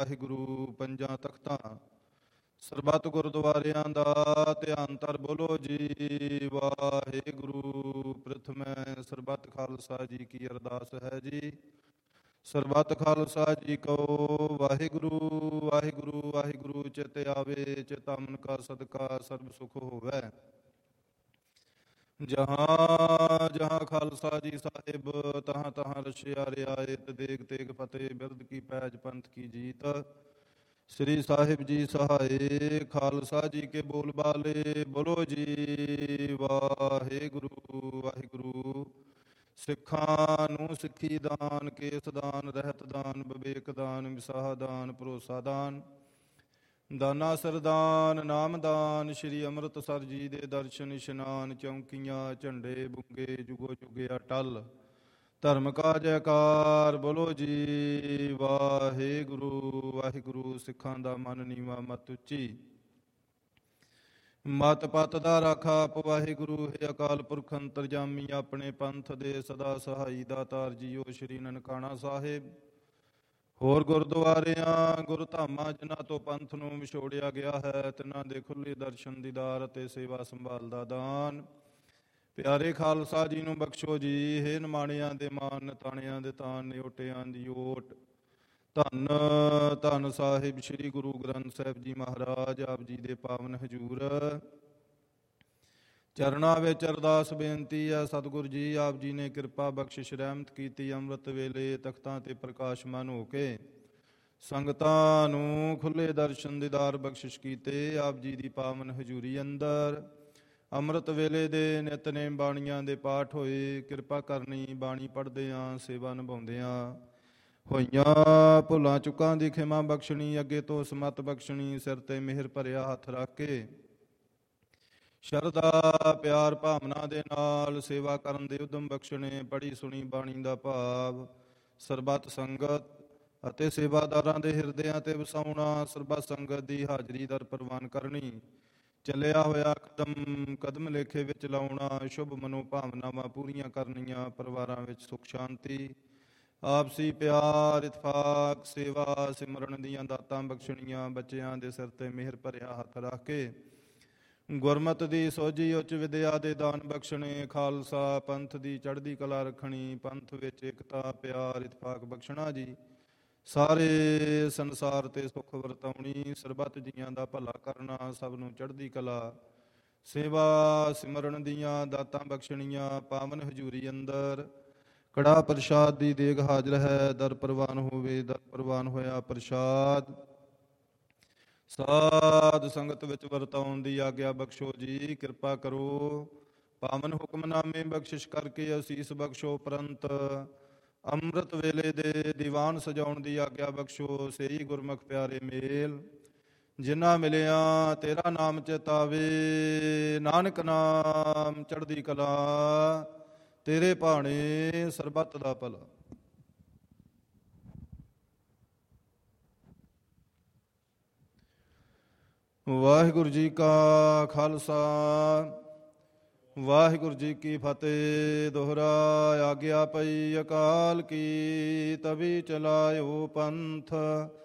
ਵਾਹਿਗੁਰੂ ਪੰਜਾਂ ਤਖਤਾਂ ਸਰਬੱਤ ਗੁਰਦੁਆਰਿਆਂ ਦਾ ਧਿਆਨ ਧਰ ਬੋਲੋ ਜੀ ਵਾਹਿਗੁਰੂ। ਪ੍ਰਥਮੈ ਸਰਬੱਤ ਖਾਲਸਾ ਜੀ ਕੀ ਅਰਦਾਸ ਹੈ ਜੀ। ਸਰਬੱਤ ਖਾਲਸਾ ਜੀ ਕਹੋ ਵਾਹਿਗੁਰੂ ਵਾਹਿਗੁਰੂ ਵਾਹਿਗੁਰੂ। ਚਿਤ ਆਵੇ ਚਿਤ ਅਮਨ ਕਾ ਸਦਕਾ ਸਰਬ ਸੁਖ ਹੋਵੈ। ਜਹਾਂ ਜਹਾਂ ਖਾਲਸਾ ਜੀ ਸਾਹਿਬ ਤਹਾਂ ਤਹਾਂ ਰਸ਼ਿਆ ਰਿਆਇਤ ਦੇਗ ਤੇਗ ਫਤਿਹ ਬਿਰਦ ਕੀ ਪੈਜ ਪੰਥ ਕੀ ਜੀਤ। ਸ੍ਰੀ ਸਾਹਿਬ ਜੀ ਸਹਾਏ ਖਾਲਸਾ ਜੀ ਕੇ ਬੋਲ ਬਾਲੇ ਬੋਲੋ ਜੀ ਵਾਹਿਗੁਰੂ ਵਾਹਿਗੁਰੂ। ਸਿੱਖਾਂ ਨੂੰ ਸਿੱਖੀ ਦਾਨ ਕੇਸ ਦਾਨ ਰਹਿਤ ਦਾਨ ਵਿਵੇਕ ਦਾਨ ਵਿਸਾਹ ਦਾਨ ਭਰੋਸਾ ਦਾਨ ਦਾਨਾ ਸਰਦਾਨ ਨਾਮਦਾਨ। ਸ਼੍ਰੀ ਅੰਮ੍ਰਿਤਸਰ ਜੀ ਦੇ ਦਰਸ਼ਨ ਇਸ਼ਨਾਨ ਚੌਂਕੀਆਂ ਝੰਡੇ ਬੁੰਗੇ ਜੁਗੋ ਜੁਗੇ ਅਟਲ ਧਰਮ ਕਾ ਜੈਕਾਰ ਬੋਲੋ ਜੀ ਵਾਹਿਗੁਰੂ ਵਾਹਿਗੁਰੂ। ਸਿੱਖਾਂ ਦਾ ਮਨ ਨੀਵਾ ਮਤ ਉੱਚੀ ਮਤ ਪਤ ਦਾ ਰਾਖਾ ਆਪ ਵਾਹਿਗੁਰੂ। ਹੈ ਅਕਾਲ ਪੁਰਖ ਅੰਤਰਜਾਮੀ ਆਪਣੇ ਪੰਥ ਦੇ ਸਦਾ ਸਹਾਈ ਦਾਤਾਰ ਜੀਓ ਸ਼੍ਰੀ ਨਨਕਾਣਾ ਸਾਹਿਬ। ਹੋਰ ਗੁਰਦੁਆਰਿਆਂ ਗੁਰਧਾਮਾਂ ਜਿਨ੍ਹਾਂ ਤੋਂ ਪੰਥ ਨੂੰ ਵਿਛੋੜਿਆ ਗਿਆ ਹੈ ਤਿਨ੍ਹਾਂ ਦੇ ਖੁੱਲ੍ਹੇ ਦਰਸ਼ਨ ਦੀਦਾਰ ਅਤੇ ਸੇਵਾ ਸੰਭਾਲ ਦਾ ਦਾਨ ਪਿਆਰੇ ਖਾਲਸਾ ਜੀ ਨੂੰ ਬਖਸ਼ੋ ਜੀ। ਹੇ ਨਿਮਾਣਿਆਂ ਦੇ ਮਾਨ ਨਤਾਣਿਆਂ ਦੇ ਤਾਨ ਨਿਓਟਿਆਂ ਦੀ ਓਟ। ਧੰਨ ਧੰਨ ਸਾਹਿਬ ਸ੍ਰੀ ਗੁਰੂ ਗ੍ਰੰਥ ਸਾਹਿਬ ਜੀ ਮਹਾਰਾਜ ਆਪ ਜੀ ਦੇ ਪਾਵਨ ਹਜ਼ੂਰ ਚਰਨਾਂ ਵਿੱਚ ਅਰਦਾਸ ਬੇਨਤੀ ਹੈ। ਸਤਿਗੁਰੂ ਜੀ ਆਪ ਜੀ ਨੇ ਕਿਰਪਾ ਬਖਸ਼ਿਸ਼ ਰਹਿਮਤ ਕੀਤੀ। ਅੰਮ੍ਰਿਤ ਵੇਲੇ ਤਖਤਾਂ ਤੇ ਪ੍ਰਕਾਸ਼ਮਾਨ ਹੋ ਕੇ ਸੰਗਤਾਂ ਨੂੰ ਖੁੱਲ੍ਹੇ ਦਰਸ਼ਨ ਦੀਦਾਰ ਬਖਸ਼ਿਸ਼ ਕੀਤੇ। ਆਪ ਜੀ ਦੀ ਪਾਵਨ ਹਜ਼ੂਰੀ ਅੰਦਰ ਅੰਮ੍ਰਿਤ ਵੇਲੇ ਦੇ ਨਿਤਨੇਮ ਬਾਣੀਆਂ ਦੇ ਪਾਠ ਹੋਏ। ਕਿਰਪਾ ਕਰਨੀ ਬਾਣੀ ਪੜ੍ਹਦਿਆਂ ਸੇਵਾ ਨਿਭਾਉਂਦਿਆਂ ਹੋਈਆਂ ਭੁੱਲਾਂ ਚੁੱਕਾਂ ਦੀ ਖਿਮਾ ਬਖਸ਼ਣੀ। ਅੱਗੇ ਤੋਂ ਸਮਤ ਬਖਸ਼ਣੀ। ਸਿਰ ਤੇ ਮਿਹਰ ਭਰਿਆ ਹੱਥ ਰੱਖ ਕੇ ਸ਼ਰਧਾ ਪਿਆਰ ਭਾਵਨਾ ਦੇ ਨਾਲ ਸੇਵਾ ਕਰਨ ਦੇ ਉਦਮ ਬਖਸ਼ਣੇ। ਪੜ੍ਹੀ ਸੁਣੀ ਬਾਣੀ ਦਾ ਭਾਵ ਸਰਬੱਤ ਸੰਗਤ ਅਤੇ ਸੇਵਾਦਾਰਾਂ ਦੇ ਹਿਰਦਿਆਂ ਤੇ ਵਸਾਉਣਾ। ਸਰਬੱਤ ਸੰਗਤ ਦੀ ਹਾਜ਼ਰੀ ਦਰ ਪ੍ਰਵਾਨ ਕਰਨੀ। ਚੱਲਿਆ ਹੋਇਆ ਕਦਮ ਕਦਮ ਲੇਖੇ ਵਿੱਚ ਲਾਉਣਾ। ਸ਼ੁਭ ਮਨੋ ਭਾਵਨਾਵਾਂ ਪੂਰੀਆਂ ਕਰਨੀਆਂ। ਪਰਿਵਾਰਾਂ ਵਿੱਚ ਸੁਖ ਸ਼ਾਂਤੀ ਆਪਸੀ ਪਿਆਰ ਇਤਫਾਕ ਸੇਵਾ ਸਿਮਰਨ ਦੀਆਂ ਦਾਤਾਂ ਬਖਸ਼ਣੀਆਂ। ਬੱਚਿਆਂ ਦੇ ਸਿਰ ਤੇ ਮਿਹਰ ਭਰਿਆ ਹੱਥ ਰੱਖ ਕੇ ਗੁਰਮਤਿ ਦੀ ਸੋਝੀ ਉੱਚ ਵਿਦਿਆ ਦੇ ਦਾਨ ਬਖਸ਼ਣੇ। ਖਾਲਸਾ ਪੰਥ ਦੀ ਚੜ੍ਹਦੀ ਕਲਾ ਰੱਖਣੀ। ਪੰਥ ਵਿੱਚ ਏਕਤਾ ਪਿਆਰ ਇਤਫਾਕ ਬਖਸ਼ਣਾ ਜੀ। ਸਾਰੇ ਸੰਸਾਰ ਤੇ ਸੁੱਖ ਵਰਤਾਉਣੀ। ਸਰਬੱਤ ਜੀਆਂ ਦਾ ਭਲਾ ਕਰਨਾ। ਸਭ ਨੂੰ ਚੜ੍ਹਦੀ ਕਲਾ ਸੇਵਾ ਸਿਮਰਨ ਦੀਆਂ ਦਾਤਾਂ ਬਖਸ਼ਣੀਆਂ। ਪਾਵਨ ਹਜ਼ੂਰੀ ਅੰਦਰ ਕੜਾਹ ਪ੍ਰਸ਼ਾਦ ਦੀ ਦੇਗ ਹਾਜ਼ਰ ਹੈ। ਦਰ ਪ੍ਰਵਾਨ ਹੋਵੇ। ਦਰ ਪ੍ਰਵਾਨ ਹੋਇਆ ਪ੍ਰਸ਼ਾਦ ਸਾਧ ਸੰਗਤ ਵਿੱਚ ਵਰਤਾਉਣ ਦੀ ਆਗਿਆ ਬਖਸ਼ੋ ਜੀ। ਕਿਰਪਾ ਕਰੋ ਪਾਵਨ ਹੁਕਮਨਾਮੇ ਬਖਸ਼ਿਸ਼ ਕਰਕੇ ਅਸੀਸ ਬਖਸ਼ੋ। ਉਪਰੰਤ ਅੰਮ੍ਰਿਤ ਵੇਲੇ ਦੇ ਦੀਵਾਨ ਸਜਾਉਣ ਦੀ ਆਗਿਆ ਬਖਸ਼ੋ। ਸਹੀ ਗੁਰਮੁਖ ਪਿਆਰੇ ਮੇਲ ਜਿਨ੍ਹਾਂ ਮਿਲਿਆ ਤੇਰਾ ਨਾਮ ਚਿਤਾਵੇ। ਨਾਨਕ ਨਾਮ ਚੜ੍ਹਦੀ ਕਲਾ ਤੇਰੇ ਭਾਣੇ ਸਰਬੱਤ ਦਾ ਭਲਾ। ਵਾਹਿਗੁਰੂ ਜੀ ਕਾ ਖਾਲਸਾ ਵਾਹਿਗੁਰੂ ਜੀ ਕੀ ਫਤਿਹ। ਦੋਹਰਾ ਆਗਿਆ ਪਈ ਅਕਾਲ ਕੀ ਤਵੀ ਚਲਾਇਓ ਪੰਥ